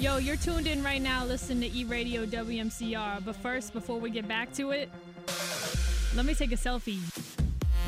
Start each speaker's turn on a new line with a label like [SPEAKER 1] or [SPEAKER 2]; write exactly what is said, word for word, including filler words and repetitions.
[SPEAKER 1] Yo, you're tuned in right now listening to E-Radio W M C R. But first, before we get back to it, let me take a selfie.